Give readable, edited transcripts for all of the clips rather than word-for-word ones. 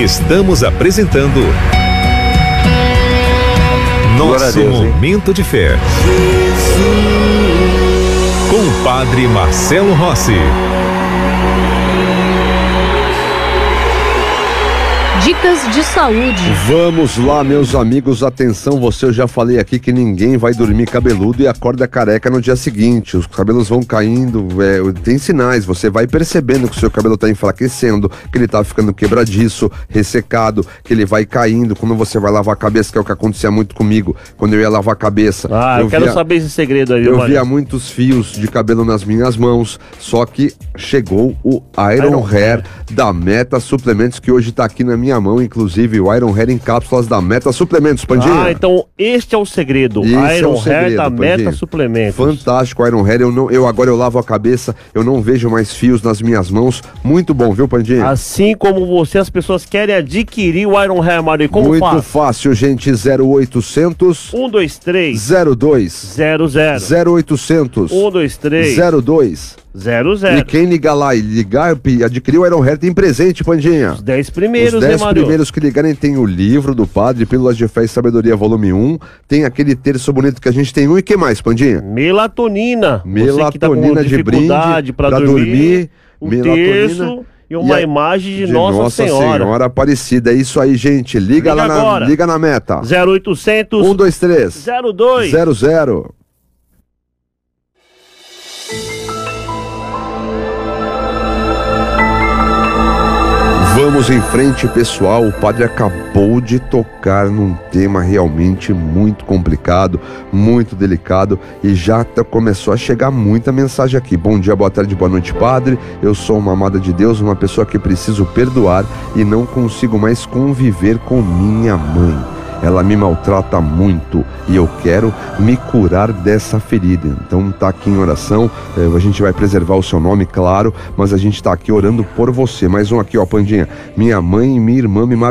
Estamos apresentando nosso Momento de Fé com o Padre Marcelo Rossi. Dicas de saúde. Vamos lá, meus amigos, atenção, eu já falei aqui que ninguém vai dormir cabeludo e acorda careca no dia seguinte. Os cabelos vão caindo, tem sinais, você vai percebendo que o seu cabelo tá enfraquecendo, que ele tá ficando quebradiço, ressecado, que ele vai caindo. Quando você vai lavar a cabeça, que é o que acontecia muito comigo, quando eu ia lavar a cabeça. Eu quero saber esse segredo aí. Eu via muitos fios de cabelo nas minhas mãos, só que chegou o Iron Hair da Meta Suplementos, que hoje tá aqui na minha mão, inclusive o Iron Hair em cápsulas da Meta Suplementos, Pandinha. Então este é o segredo. Iron Hair da Meta Suplementos. Fantástico, Iron Hair. Agora eu lavo a cabeça, eu não vejo mais fios nas minhas mãos. Muito bom, viu, Pandinha? Assim como você, as pessoas querem adquirir o Iron Hair, Mário. Como faz? Muito fácil, gente. 0800 123 02 00 0800 123 02 00. E quem ligar lá e adquirir o Iron Hair tem presente, Pandinha. Os 10 primeiros, Os 10 primeiros que ligarem tem o livro do Padre, Pílulas de Fé e Sabedoria, volume 1. Tem aquele terço bonito que a gente tem. E que mais, Pandinha? Melatonina. Melatonina de brinde pra dormir. Terço e uma imagem de Nossa Senhora Aparecida. É isso aí, gente. Liga lá liga na Meta. 0800 123 02 00. Vamos em frente, pessoal. O padre acabou de tocar num tema realmente muito complicado, muito delicado, e já começou a chegar muita mensagem aqui. Bom dia, boa tarde, boa noite, padre. Eu sou uma amada de Deus, uma pessoa que preciso perdoar e não consigo mais conviver com minha mãe. Ela me maltrata muito e eu quero me curar dessa ferida. Então tá aqui em oração, a gente vai preservar o seu nome, claro, mas a gente tá aqui orando por você. Mais um aqui, ó, Pandinha. Minha mãe e minha irmã me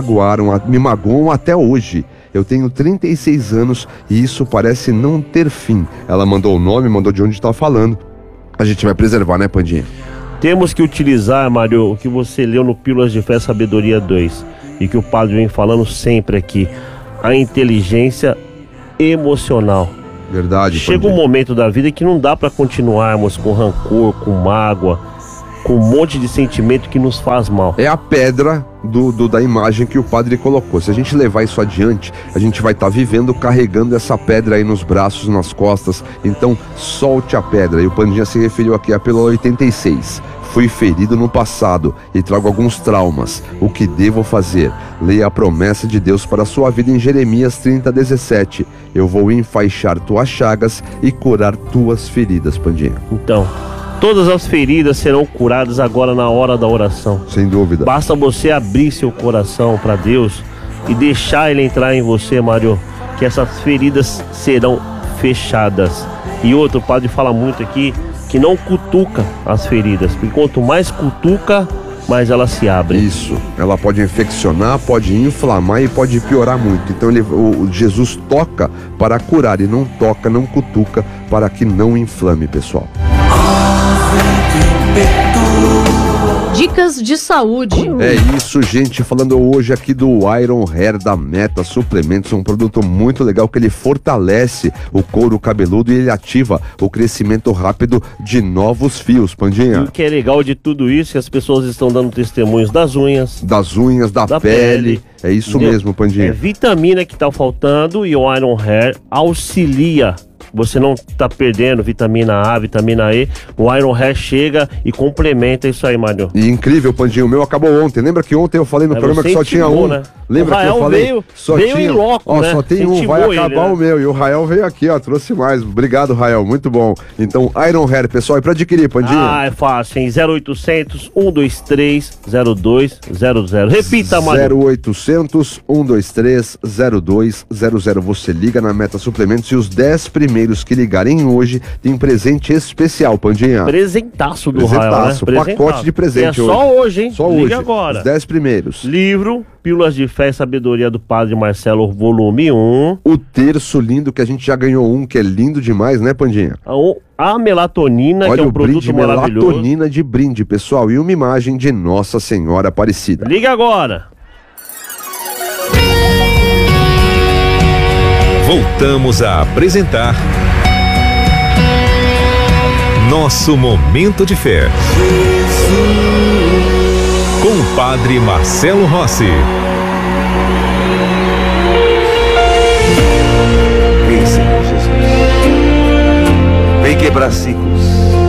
magoam até hoje. Eu tenho 36 anos e isso parece não ter fim. Ela mandou o nome, mandou de onde está falando. A gente vai preservar, né, Pandinha? Temos que utilizar, Mário, o que você leu no Pílulas de Fé Sabedoria 2 e que o padre vem falando sempre aqui. A inteligência emocional. Verdade. Chega um momento da vida que não dá para continuarmos com rancor, com mágoa, com um monte de sentimento que nos faz mal. É a pedra da imagem que o padre colocou. Se a gente levar isso adiante, a gente vai estar vivendo carregando essa pedra aí nos braços, nas costas. Então solte a pedra. E o Pandinha se referiu aqui a pílula 86. Fui ferido no passado e trago alguns traumas. O que devo fazer? Leia a promessa de Deus para a sua vida em Jeremias 30:17. Eu vou enfaixar tuas chagas e curar tuas feridas, Pandinha. Então, todas as feridas serão curadas agora na hora da oração. Sem dúvida. Basta você abrir seu coração para Deus e deixar Ele entrar em você, Mário, que essas feridas serão fechadas. E outro, o padre fala muito aqui, que não cutuca as feridas, porque quanto mais cutuca, mais ela se abre. Isso, ela pode infeccionar, pode inflamar e pode piorar muito. Então Jesus toca para curar e não toca, não cutuca para que não inflame, pessoal. Dicas de saúde. É isso, gente, falando hoje aqui do Iron Hair da Meta Suplementos, um produto muito legal que ele fortalece o couro cabeludo e ele ativa o crescimento rápido de novos fios, Pandinha. E o que é legal de tudo isso, que as pessoas estão dando testemunhos das unhas, da pele. É isso mesmo, Pandinha. É vitamina que tá faltando e o Iron Hair auxilia. Você não tá perdendo vitamina A, vitamina E. O Iron Hair chega e complementa isso aí, Mário. E incrível, Pandinho. O meu acabou ontem. Lembra que ontem eu falei no programa que só tinha um? Né? Lembra que eu falei? Veio em loco, né? Só tem um, vai acabar o meu. E o Rael veio aqui, ó, trouxe mais. Obrigado, Rael, muito bom. Então, Iron Hair, pessoal, e pra adquirir, Pandinha? É fácil, hein? 0800 123 0200. Repita, Mário. 0800 123 0200. Você liga na Meta Suplementos e os 10 primeiros que ligarem hoje tem presente especial, Pandinha. Presentaço do Rael, né? Pacote de presente hoje. Só hoje, hein? Só Liga hoje. Agora. Os 10 primeiros. Livro, Pílulas de Fé e Sabedoria do Padre Marcelo, volume 1. O terço lindo, que a gente já ganhou um, que é lindo demais, né, Pandinha? A melatonina, olha, que é um produto maravilhoso. Melatonina de brinde, pessoal. E uma imagem de Nossa Senhora Aparecida. Liga agora. Voltamos a apresentar Nosso Momento de Fé. Com o Padre Marcelo Rossi.